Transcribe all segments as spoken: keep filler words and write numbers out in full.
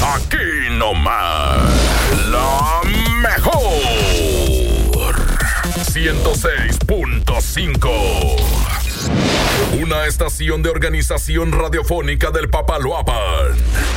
Aquí nomás, la mejor ciento seis punto cinco. Una estación de organización radiofónica del Papaloapan.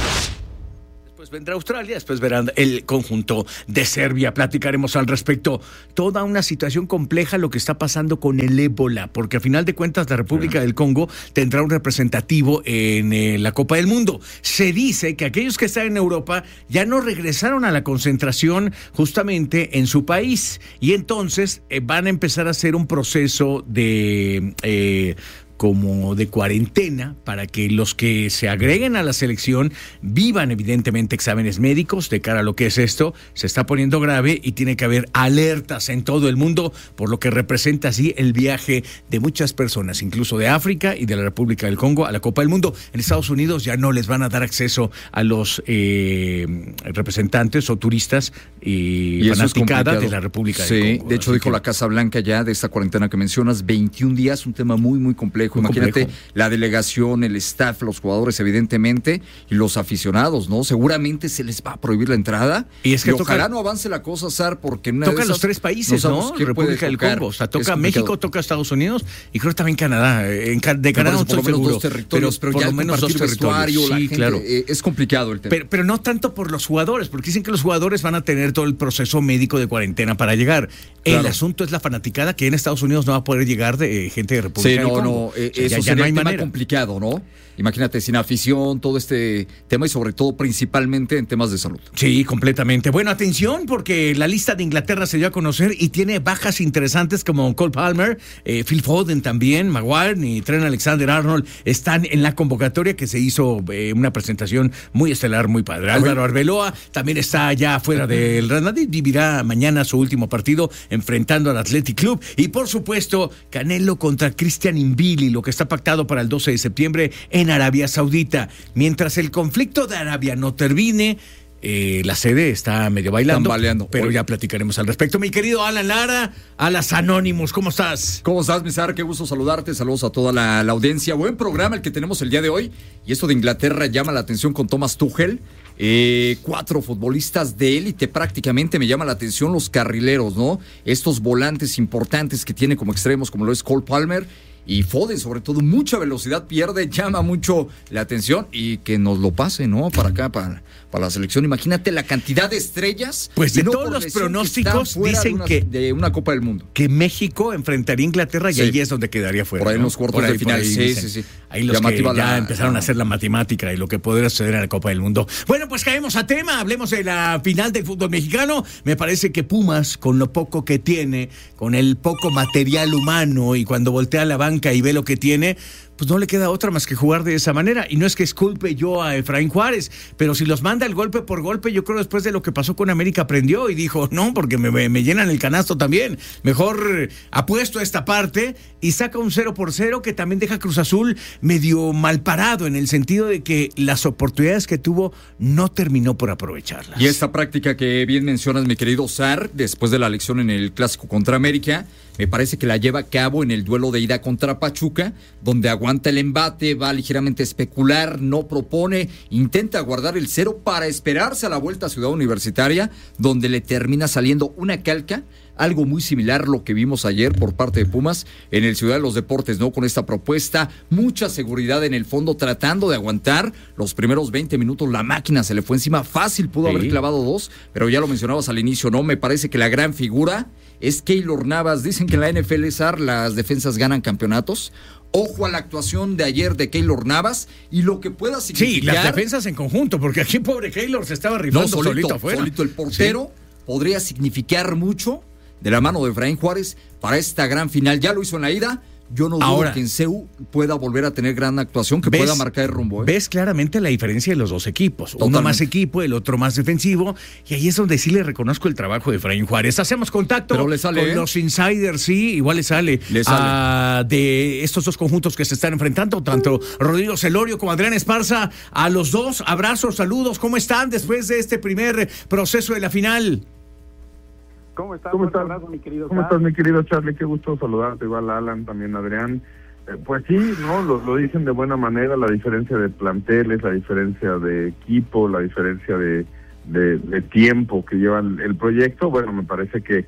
Después vendrá Australia, después verán el conjunto de Serbia. Platicaremos al respecto. Toda una situación compleja lo que está pasando con el ébola, porque a final de cuentas la República del Congo tendrá un representativo en eh, la Copa del Mundo. Se dice que aquellos que están en Europa ya no regresaron a la concentración justamente en su país y entonces eh, van a empezar a hacer un proceso de... Eh, como de cuarentena para que los que se agreguen a la selección vivan evidentemente exámenes médicos de cara a lo que es esto. Se está poniendo grave y tiene que haber alertas en todo el mundo por lo que representa así el viaje de muchas personas, incluso de África y de la República del Congo a la Copa del Mundo. En Estados Unidos ya no les van a dar acceso a los eh, representantes o turistas y, y fanaticadas de la República sí, del Congo. De hecho, así dijo que... la Casa Blanca ya de esta cuarentena que mencionas, veintiún días, un tema muy, muy complejo. Imagínate complejo. La delegación, el staff, los jugadores, evidentemente, y los aficionados, ¿no? Seguramente se les va a prohibir la entrada. Y es que y toca, ojalá no avance la cosa, Sar, porque en una toca de esas, los tres países, ¿no? ¿no? República del Congo. O sea, toca México, toca Estados Unidos y creo también Canadá. En, de Canadá no estoy seguro. Dos territorios, pero, pero por ya lo menos dos territorios. Sí, gente, claro. Eh, es complicado el tema. Pero, pero no tanto por los jugadores, porque dicen que los jugadores van a tener todo el proceso médico de cuarentena para llegar. Claro. El asunto es la fanaticada que en Estados Unidos no va a poder llegar de eh, gente de República sí, del no, Congo. Sí, no, no. Eh, eso ya, ya no hay tema manera. Complicado, ¿no? Imagínate, sin afición, todo este tema y sobre todo principalmente en temas de salud. Sí, completamente. Bueno, atención, porque la lista de Inglaterra se dio a conocer y tiene bajas interesantes como Cole Palmer, eh, Phil Foden también, Maguire y Trent Alexander-Arnold están en la convocatoria que se hizo eh, una presentación muy estelar, muy padre. Álvaro Arbeloa también está ya fuera del Real Madrid, vivirá mañana su último partido enfrentando al Athletic Club y por supuesto Canelo contra Christian Mbili, lo que está pactado para el doce de septiembre en Arabia Saudita. Mientras el conflicto de Arabia no termine, eh, la sede está medio bailando, baleando, pero ya platicaremos al respecto. Mi querido Alan Lara, Alas Anonymous, ¿cómo estás? ¿Cómo estás, Misar? Qué gusto saludarte, saludos a toda la, la audiencia. Buen programa el que tenemos el día de hoy, y esto de Inglaterra llama la atención con Thomas Tuchel. Eh, cuatro futbolistas de élite prácticamente, me llama la atención los carrileros, ¿no? Estos volantes importantes que tiene como extremos, como lo es Cole Palmer y Foden, sobre todo, mucha velocidad pierde, llama mucho la atención y que nos lo pase, ¿no? Para acá, para, para la selección. Imagínate la cantidad de estrellas. Pues de no todos los pronósticos que dicen de una, que de una Copa del Mundo. Que México enfrentaría a Inglaterra sí. y ahí es donde quedaría fuera. Por ahí en ¿no? los cuartos ahí, de final. Ahí, sí, dicen. sí, sí. Ahí los Llamativa que ya la, empezaron no. a hacer la matemática y lo que podría suceder en la Copa del Mundo. Bueno, pues caemos a tema, hablemos de la final del fútbol mexicano. Me parece que Pumas, con lo poco que tiene, con el poco material humano y cuando voltea a la banca y ve lo que tiene, pues no le queda otra más que jugar de esa manera. Y no es que esculpe yo a Efraín Juárez, pero si los manda el golpe por golpe, yo creo después de lo que pasó con América aprendió y dijo, no, porque me, me, me llenan el canasto también. Mejor apuesto a esta parte y saca un cero por cero que también deja Cruz Azul medio mal parado en el sentido de que las oportunidades que tuvo no terminó por aprovecharlas. Y esta práctica que bien mencionas, mi querido Sar, después de la elección en el Clásico contra América, me parece que la lleva a cabo en el duelo de ida contra Pachuca, donde aguanta el embate, va ligeramente a especular, no propone, intenta guardar el cero para esperarse a la vuelta a Ciudad Universitaria, donde le termina saliendo una calca, algo muy similar a lo que vimos ayer por parte de Pumas en el Ciudad de los Deportes, ¿no? Con esta propuesta, mucha seguridad en el fondo, tratando de aguantar los primeros veinte minutos, la máquina se le fue encima, fácil, pudo sí. haber clavado dos, pero ya lo mencionabas al inicio, ¿no? Me parece que la gran figura es Keylor Navas. Dicen que en la N F L, Sar, las defensas ganan campeonatos. Ojo a la actuación de ayer de Keylor Navas y lo que pueda significar. Sí, las defensas en conjunto, porque aquí pobre Keylor se estaba rifando no, solito, solito afuera. Solito el portero sí. podría significar mucho de la mano de Efraín Juárez para esta gran final. Ya lo hizo en la ida. Yo no dudo Ahora, que en C U pueda volver a tener gran actuación, que ves, pueda marcar el rumbo. ¿eh? Ves claramente la diferencia de los dos equipos. Totalmente. Uno más equipo, el otro más defensivo. Y ahí es donde sí le reconozco el trabajo de Efraín Juárez. Hacemos contacto Pero le sale, con ¿eh? los insiders, sí, igual le sale. Le sale. A, de estos dos conjuntos que se están enfrentando, tanto Rodrigo Celorio como Adrián Esparza. A los dos, abrazos, saludos. ¿Cómo están después de este primer proceso de la final? ¿Cómo estás? ¿Cómo estás? Abrazo, mi querido ¿Cómo estás, mi querido Charlie? Qué gusto saludarte, igual a Alan, también a Adrián. Eh, pues sí, no, lo, lo dicen de buena manera, la diferencia de planteles, la diferencia de equipo, la diferencia de, de, de tiempo que lleva el, el proyecto. Bueno, me parece que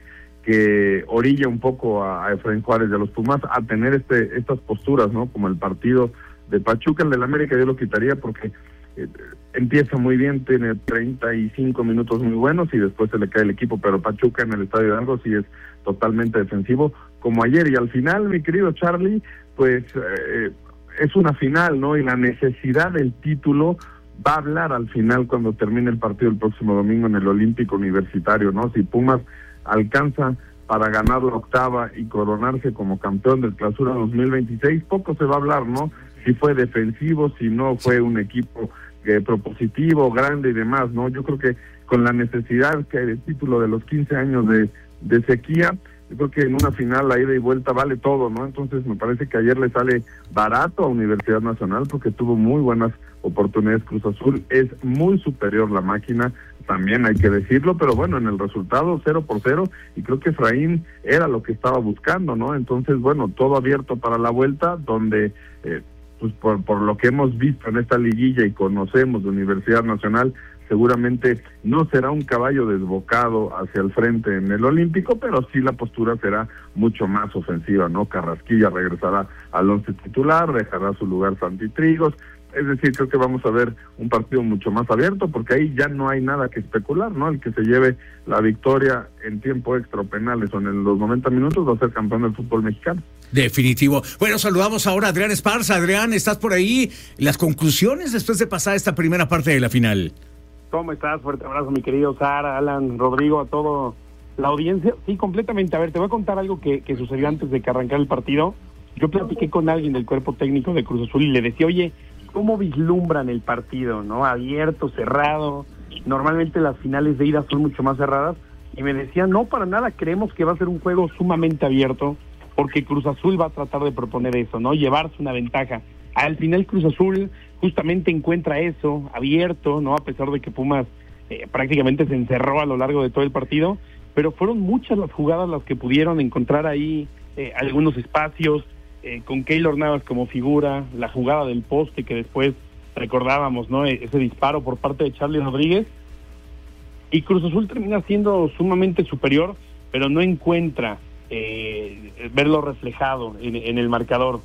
que orilla un poco a, a Efraín Juárez y a los Pumas a tener este estas posturas, ¿no? Como el partido de Pachuca, el del América yo lo quitaría porque eh, empieza muy bien, tiene treinta y cinco minutos muy buenos y después se le cae el equipo, pero Pachuca en el Estadio Hidalgo sí es totalmente defensivo, como ayer, y al final, mi querido Charlie, pues eh, es una final, ¿no? Y la necesidad del título va a hablar al final cuando termine el partido el próximo domingo en el Olímpico Universitario, ¿no? Si Pumas alcanza para ganar la octava y coronarse como campeón del Clausura dos mil veintiséis, poco se va a hablar, ¿no? Si fue defensivo, si no fue un equipo eh, propositivo, grande y demás, ¿no? Yo creo que con la necesidad que hay de título de los quince años de, de sequía, yo creo que en una final la ida y vuelta vale todo, ¿no? Entonces me parece que ayer le sale barato a Universidad Nacional porque tuvo muy buenas oportunidades Cruz Azul, es muy superior la máquina, también hay que decirlo, pero bueno, en el resultado cero por cero, y creo que Efraín era lo que estaba buscando, ¿no? Entonces, bueno, todo abierto para la vuelta, donde, eh, pues por, por lo que hemos visto en esta liguilla y conocemos de Universidad Nacional, seguramente no será un caballo desbocado hacia el frente en el Olímpico, pero sí la postura será mucho más ofensiva, ¿no? Carrasquilla regresará al once titular, dejará su lugar Santi Trigos. Es decir, creo que vamos a ver un partido mucho más abierto, porque ahí ya no hay nada que especular, ¿no? El que se lleve la victoria en tiempo extra o penales o en los noventa minutos va a ser campeón del fútbol mexicano. Definitivo. Bueno, saludamos ahora a Adrián Esparza. Adrián, ¿estás por ahí? Las conclusiones después de pasar esta primera parte de la final. ¿Cómo estás? Fuerte abrazo, mi querido Sara, Alan, Rodrigo, a toda la audiencia. Sí, completamente. A ver, te voy a contar algo que, que sucedió antes de que arrancara el partido. Yo platiqué con alguien del cuerpo técnico de Cruz Azul y le decía, oye, ¿cómo vislumbran el partido, no? Abierto, cerrado. Normalmente las finales de ida son mucho más cerradas. Y me decía, no, para nada, creemos que va a ser un juego sumamente abierto, porque Cruz Azul va a tratar de proponer eso, ¿no? Llevarse una ventaja. Al final Cruz Azul justamente encuentra eso, abierto, ¿no? A pesar de que Pumas eh, prácticamente se encerró a lo largo de todo el partido, pero fueron muchas las jugadas las que pudieron encontrar ahí eh, algunos espacios, Eh, con Keylor Navas como figura, la jugada del poste que después recordábamos, ¿no? E- ese disparo por parte de Charlie Rodríguez, y Cruz Azul termina siendo sumamente superior, pero no encuentra eh, verlo reflejado en, en el marcador.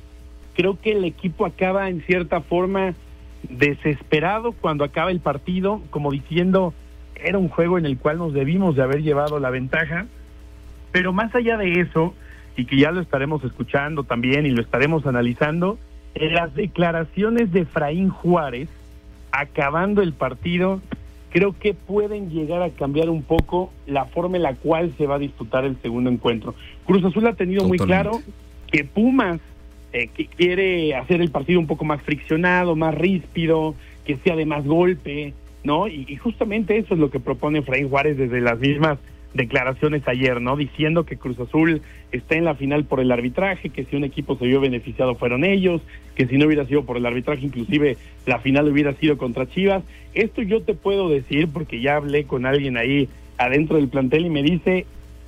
Creo que el equipo acaba en cierta forma desesperado cuando acaba el partido, como diciendo, era un juego en el cual nos debimos de haber llevado la ventaja, pero más allá de eso, y que ya lo estaremos escuchando también y lo estaremos analizando, en las declaraciones de Efraín Juárez, acabando el partido, creo que pueden llegar a cambiar un poco la forma en la cual se va a disputar el segundo encuentro. Cruz Azul ha tenido Totalmente. muy claro que Pumas eh, que quiere hacer el partido un poco más friccionado, más ríspido, que sea de más golpe, ¿no? Y, y justamente eso es lo que propone Efraín Juárez desde las mismas declaraciones ayer, ¿no? Diciendo que Cruz Azul está en la final por el arbitraje, que si un equipo se vio beneficiado fueron ellos, que si no hubiera sido por el arbitraje, inclusive la final hubiera sido contra Chivas. Esto yo te puedo decir porque ya hablé con alguien ahí adentro del plantel y me dice,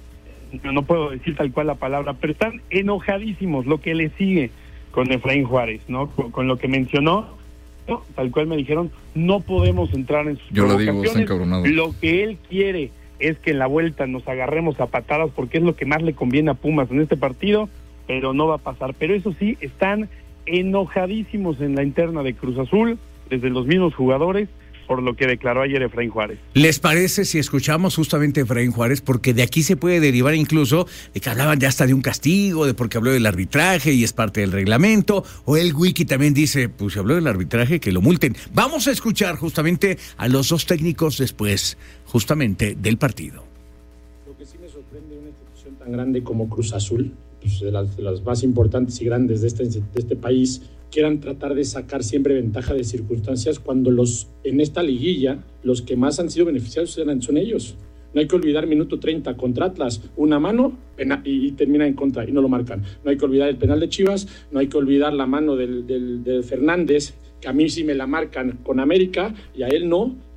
no, no puedo decir tal cual la palabra, pero están enojadísimos lo que le sigue con Efraín Juárez, ¿no? Con, con lo que mencionó, ¿no? Tal cual me dijeron, no podemos entrar en sus yo lo digo, está encabronado. Lo que él quiere es que en la vuelta nos agarremos a patadas porque es lo que más le conviene a Pumas en este partido, pero no va a pasar. Pero eso sí, están enojadísimos en la interna de Cruz Azul, desde los mismos jugadores, por lo que declaró ayer Efraín Juárez. ¿Les parece si escuchamos justamente a Efraín Juárez? Porque de aquí se puede derivar incluso de que hablaban ya hasta de un castigo, de porque habló del arbitraje y es parte del reglamento, o el wiki también dice, pues si habló del arbitraje, que lo multen. Vamos a escuchar justamente a los dos técnicos después, justamente del partido. Lo que sí me sorprende de una institución tan grande como Cruz Azul, pues de, las, de las más importantes y grandes de este, de este país, quieran tratar de sacar siempre ventaja de circunstancias cuando los en esta liguilla los que más han sido beneficiados son ellos. No hay que olvidar minuto treinta contra Atlas, una mano pena, y, y termina en contra y no lo marcan. No hay que olvidar el penal de Chivas, no hay que olvidar la mano del, del, del Fernández, que a mí sí me la marcan con América y a él no,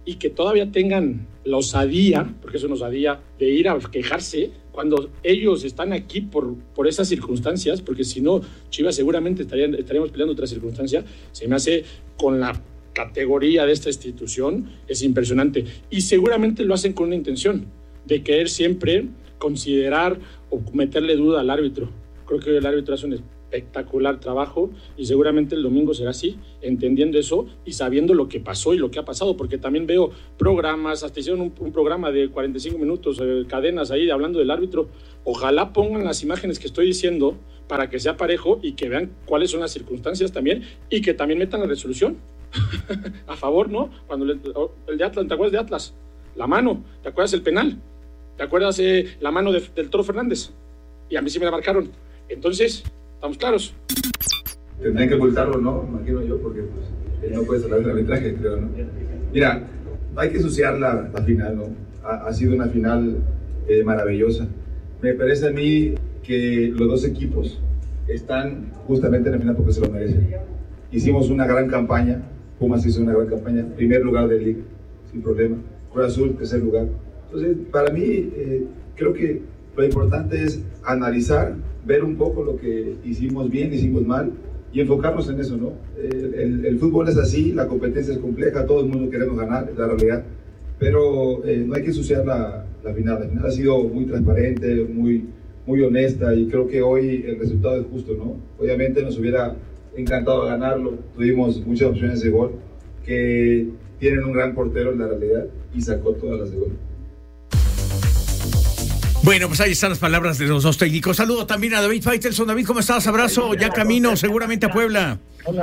y que todavía tengan la osadía, porque es una osadía, de ir a quejarse cuando ellos están aquí por, por esas circunstancias, porque si no, Chivas seguramente estarían, estaríamos peleando otra circunstancia. Se me hace, con la categoría de esta institución, es impresionante. Y seguramente lo hacen con una intención de querer siempre considerar o meterle duda al árbitro. Creo que el árbitro hace un espectacular trabajo y seguramente el domingo será así, entendiendo eso y sabiendo lo que pasó y lo que ha pasado, porque también veo programas, hasta hicieron un, un programa de cuarenta y cinco minutos, eh, cadenas ahí hablando del árbitro. Ojalá pongan las imágenes que estoy diciendo para que sea parejo y que vean cuáles son las circunstancias también y que también metan la resolución a favor, ¿no? Cuando le, el de Atlas, ¿te acuerdas de Atlas? La mano, ¿te acuerdas el penal? ¿Te acuerdas eh, la mano de, del Toro Fernández? Y a mí sí me la marcaron. Entonces, ¿estamos claros? Tendrán que ocultarlo, ¿no? Imagino yo, porque pues, él no puede salir del arbitraje, creo, ¿no? Mira, no hay que ensuciar la, la final, ¿no? Ha, ha sido una final eh, maravillosa. Me parece a mí que los dos equipos están justamente en la final porque se lo merecen. Hicimos una gran campaña, Pumas hizo una gran campaña, primer lugar de liga, sin problema. Cruz Azul, tercer lugar. Entonces, para mí, eh, creo que lo importante es analizar, ver un poco lo que hicimos bien, hicimos mal y enfocarnos en eso, ¿no? El, el, el fútbol es así, la competencia es compleja, todo el mundo queremos ganar, es la realidad, pero eh, no hay que ensuciar la, la final. La final ha sido muy transparente, muy, muy honesta y creo que hoy el resultado es justo, ¿no? Obviamente nos hubiera encantado ganarlo, tuvimos muchas opciones de gol, que tienen un gran portero en la realidad y sacó todas las de gol. Bueno, pues ahí están las palabras de los dos técnicos. Saludo también a David Faitelson. David, ¿cómo estás? Abrazo, ya camino seguramente a Puebla.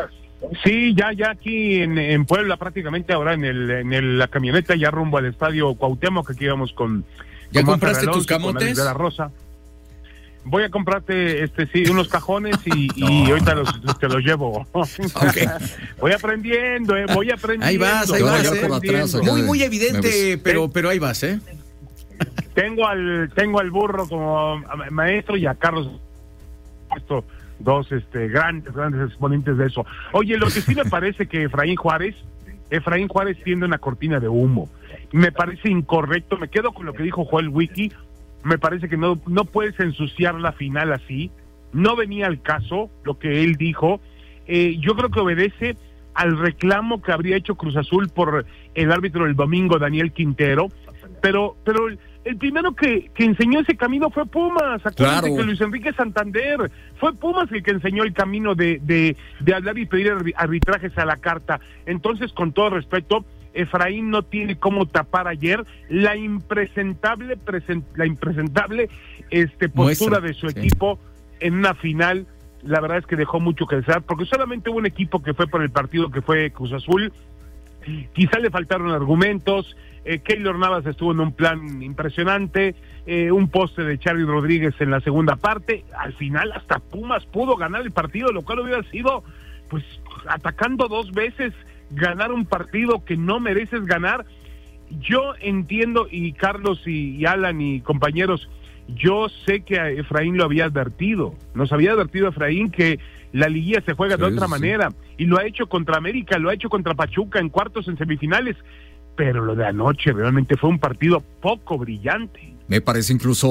Sí, ya ya aquí en, en Puebla prácticamente ahora en el en el, la camioneta ya rumbo al estadio Cuauhtémoc, que aquí íbamos con... ¿Ya con compraste Alonso, tus camotes? De la Rosa. Voy a comprarte, este sí, unos cajones y, no. y ahorita los, te los llevo. Okay. Voy aprendiendo, eh, voy aprendiendo. Ahí vas, ahí vas. Eh. Atrás, muy, muy evidente, pero, pero ahí vas, ¿eh? Tengo al tengo al burro como maestro y a Carlos, esto, dos este grandes, grandes exponentes de eso. Oye, lo que sí me parece que Efraín Juárez, Efraín Juárez tiende una cortina de humo. Me parece incorrecto, me quedo con lo que dijo Joel Wiki. Me parece que no, no puedes ensuciar la final así. No venía al caso lo que él dijo. Eh, yo creo que obedece al reclamo que habría hecho Cruz Azul por el árbitro del domingo, Daniel Quintero. Pero pero el, el primero que, que enseñó ese camino fue Pumas. Acuérdense claro. que Luis Enrique Santander fue Pumas el que enseñó el camino de, de, de hablar y pedir arbitrajes a la carta. Entonces, con todo respeto, Efraín no tiene cómo tapar ayer la impresentable present, la impresentable este postura Muestra, de su equipo sí. en una final. La verdad es que dejó mucho que desear, porque solamente hubo un equipo que fue por el partido que fue Cruz Azul. Quizá le faltaron argumentos. eh, Keylor Navas estuvo en un plan impresionante, eh, un poste de Charly Rodríguez en la segunda parte. Al final hasta Pumas pudo ganar el partido, lo cual hubiera sido pues atacando dos veces, ganar un partido que no mereces ganar. Yo entiendo, y Carlos y, y Alan y compañeros, yo sé que a Efraín lo había advertido, nos había advertido Efraín que la liguilla se juega sí, de otra sí. manera, y lo ha hecho contra América, lo ha hecho contra Pachuca en cuartos, en semifinales, pero lo de anoche realmente fue un partido poco brillante. Me parece incluso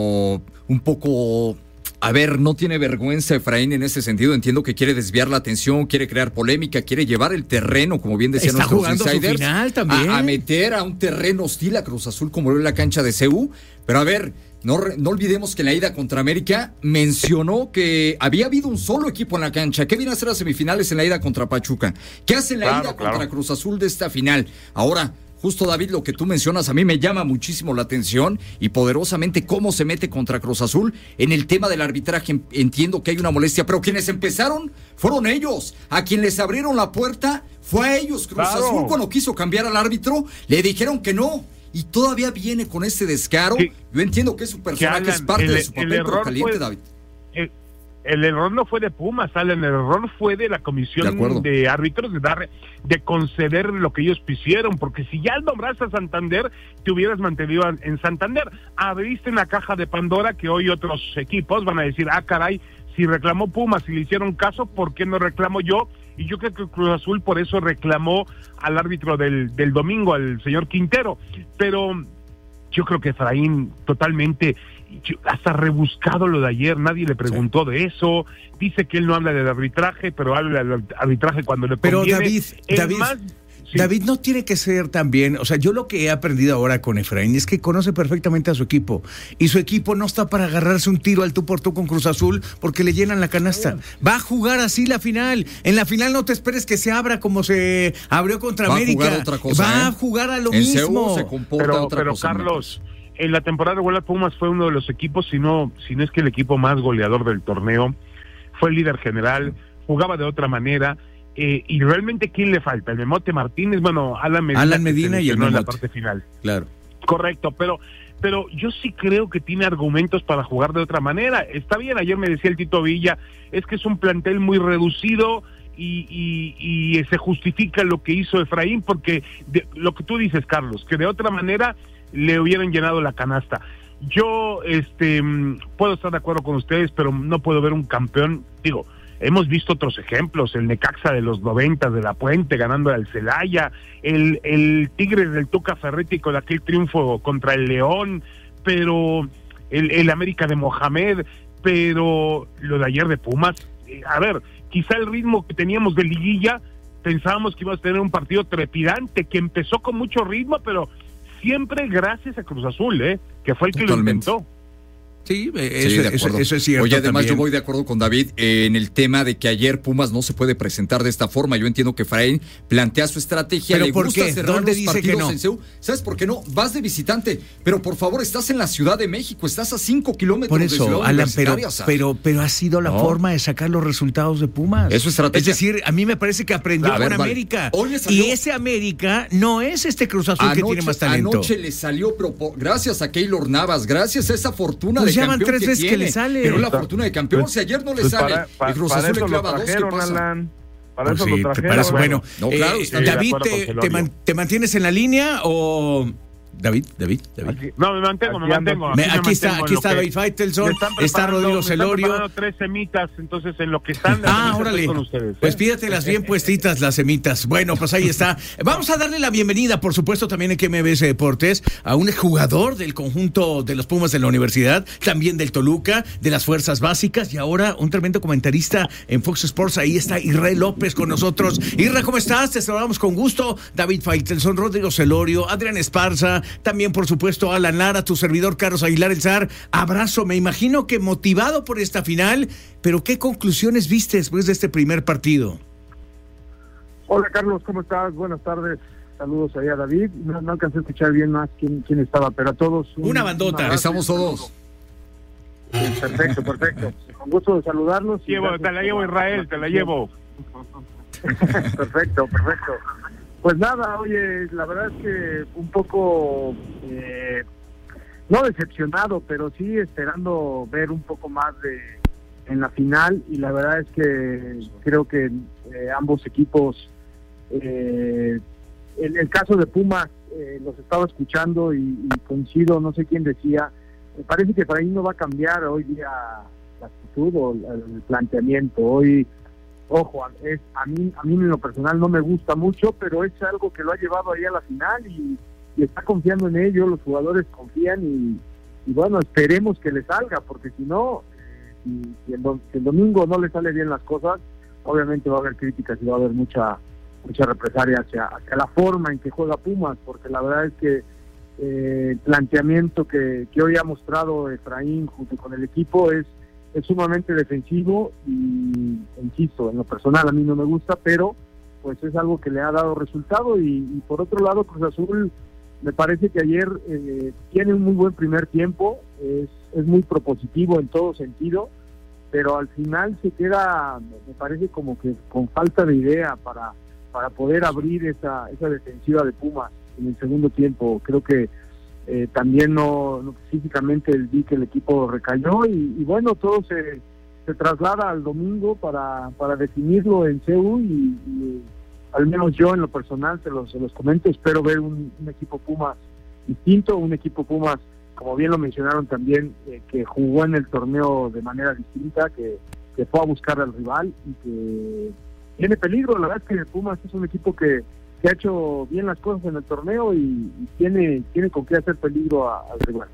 un poco... A ver, no tiene vergüenza Efraín en ese sentido. Entiendo que quiere desviar la atención, quiere crear polémica, quiere llevar el terreno, como bien decían nuestros insiders, su final también. A, a meter a un terreno hostil a Cruz Azul como lo es la cancha de C U. Pero a ver, no, no olvidemos que en la ida contra América mencionó que había habido un solo equipo en la cancha. ¿Qué viene a hacer las semifinales en la ida contra Pachuca? ¿Qué hace en la claro, ida claro. contra Cruz Azul de esta final? Ahora... Justo, David, lo que tú mencionas a mí me llama muchísimo la atención y poderosamente cómo se mete contra Cruz Azul en el tema del arbitraje. Entiendo que hay una molestia, pero quienes empezaron fueron ellos. A quien les abrieron la puerta fue a ellos. Cruz claro. Azul, cuando quiso cambiar al árbitro, le dijeron que no. Y todavía viene con este descaro. Sí. Yo entiendo que su personaje que, Alan, es parte el, de su papel, pero caliente, fue, David. El, el error no fue de Pumas, Alan, el error fue de la comisión de, de árbitros de dar, de conceder lo que ellos quisieron, porque si ya nombraste a Santander, te hubieras mantenido en Santander. Abriste una caja de Pandora que hoy otros equipos van a decir, ah, caray, si reclamó Pumas y le hicieron caso, ¿por qué no reclamo yo? y yo creo que Cruz Azul por eso reclamó al árbitro del, del domingo, al señor Quintero, pero yo creo que Efraín totalmente, hasta rebuscado lo de ayer, nadie le preguntó sí. de eso, dice que él no habla del arbitraje, pero habla del arbitraje cuando le pero conviene. David, el David... más, Sí. David, no tiene que ser también, o sea, yo lo que he aprendido ahora con Efraín es que conoce perfectamente a su equipo y su equipo no está para agarrarse un tiro al tú por tú con Cruz Azul porque le llenan la canasta. Va a jugar así la final. En la final no te esperes que se abra como se abrió contra Va América. A jugar otra cosa, Va ¿eh? a jugar a lo en mismo. Se comporta pero otra pero cosa, Carlos, en la temporada regular Pumas fue uno de los equipos, si no, si no es que el equipo más goleador del torneo, fue el líder general, jugaba de otra manera. Eh, y realmente, ¿quién le falta? El Memote Martínez, bueno, Alan Medina, Alan Medina y el en la Memote. parte final. Claro. Correcto, pero pero yo sí creo que tiene argumentos para jugar de otra manera. Está bien, ayer me decía el Tito Villa, es que es un plantel muy reducido y, y, y se justifica lo que hizo Efraín, porque de, lo que tú dices, Carlos, que de otra manera le hubieran llenado la canasta. Yo este puedo estar de acuerdo con ustedes, pero no puedo ver un campeón, digo, hemos visto otros ejemplos, el Necaxa de los noventas de La Puente ganando al Celaya, el, el Tigres del Tuca Ferretti con aquel triunfo contra el León, pero el, el América de Mohamed, pero lo de ayer de Pumas, eh, a ver, quizá el ritmo que teníamos de liguilla, pensábamos que iba a tener un partido trepidante, que empezó con mucho ritmo, pero siempre gracias a Cruz Azul, eh, que fue el que Totalmente. lo inventó. Sí, eso, sí, de eso, acuerdo. eso es cierto. Oye, además también. yo voy de acuerdo con David eh, en el tema de que ayer Pumas no se puede presentar de esta forma. Yo entiendo que Efraín plantea su estrategia. ¿Pero le por gusta qué? cerrar ¿Dónde los dice partidos que no? en C U. ¿Sabes por qué no? Vas de visitante, pero por favor, estás en la Ciudad de México, estás a cinco kilómetros Por de eso, Ciudad Alan, pero, Universitaria, pero, pero ha sido la no. forma de sacar los resultados de Pumas. Es su estrategia. Es decir, a mí me parece que aprendió A ver, con vale. América. Hoy le salió- Y ese América no es este Cruz Azul anoche, que tiene más talento. Anoche le salió, pero por- gracias a Keylor Navas, gracias a esa fortuna Pues de ya van campeón tres que veces que tiene. le sale. Pero la fortuna de campeón, Pues- si ayer no le Pues sale, para, para, y Cruz para Azul le eso lo clava dos, ¿qué trajeron, pasa? Alan. Para Pues eso sí, lo trajeron. para eso, bueno, No, claro, eh, estoy de David, acuerdo con te, Celorio. te, man- ¿te mantienes en la línea o...? David, David, David. Aquí- No, me mantengo, me Aquí ando. mantengo. Me- me aquí está, mantengo aquí en está lo David que- Faitelson, me están está preparando- Rodrigo me están Celorio. preparando tres semitas, entonces en lo que están... Ah, estoy órale. con ustedes, ¿eh? Pues pídatelas bien puestitas las semitas. Bueno, pues ahí está. Vamos a darle la bienvenida, por supuesto, también en M B S Deportes, a un jugador del conjunto de los Pumas de la universidad, también del Toluca, de las Fuerzas Básicas, y ahora un tremendo comentarista en Fox Sports. Ahí está Israel López con nosotros. Isra, ¿cómo estás? Te saludamos con gusto. David Faitelson, Rodrigo Celorio, Adrián Esparza, también, por supuesto, Alan Lara, tu servidor Carlos Aguilar El Zar. Abrazo, me imagino que motivado por esta final, pero ¿qué conclusiones viste después de este primer partido? Hola Carlos, ¿cómo estás? Buenas tardes. Saludos ahí a David. No, no alcancé a escuchar bien más quién, quién estaba, pero a todos... un- Una bandota. un abrazo. Estamos todos. Perfecto, perfecto. Con gusto de saludarlos. y Llevo, gracias te la por llevo, Israel, te la llevo. Perfecto, perfecto. Pues nada, oye, la verdad es que un poco, eh, no decepcionado, pero sí esperando ver un poco más de en la final, y la verdad es que creo que eh, ambos equipos, eh, en el caso de Pumas, eh, los estaba escuchando y, y coincido, no sé quién decía, me parece que por ahí no va a cambiar hoy día la actitud o el, el planteamiento. Hoy, ojo, es, a mí a mí en lo personal no me gusta mucho, pero es algo que lo ha llevado ahí a la final y, y está confiando en ello, los jugadores confían y, y bueno, esperemos que le salga, porque si no, eh, si, si, el, do- si el domingo no le sale bien las cosas, obviamente va a haber críticas y va a haber mucha mucha represalia hacia, hacia la forma en que juega Pumas, porque la verdad es que eh, el planteamiento que, que hoy ha mostrado Efraín junto con el equipo es es sumamente defensivo y, insisto, en lo personal a mí no me gusta, pero pues es algo que le ha dado resultado. Y, y por otro lado, Cruz Azul me parece que ayer eh, tiene un muy buen primer tiempo, es, es muy propositivo en todo sentido, pero al final se queda, me parece como que con falta de idea para, para poder abrir esa, esa defensiva de Pumas en el segundo tiempo. Creo que Eh, también no, no físicamente vi que el equipo recayó y, y bueno, todo se, se traslada al domingo para, para definirlo en C U y, y al menos yo en lo personal se los, se los comento, espero ver un, un equipo Pumas distinto, un equipo Pumas, como bien lo mencionaron también, eh, que jugó en el torneo de manera distinta, que, que fue a buscar al rival y que tiene peligro. La verdad es que Pumas es un equipo que, que ha hecho bien las cosas en el torneo y, y tiene, tiene con qué hacer peligro a- al rival.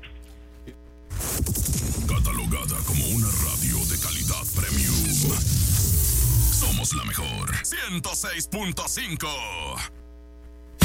Catalogada como una radio de calidad premium. Somos la mejor. ciento seis punto cinco.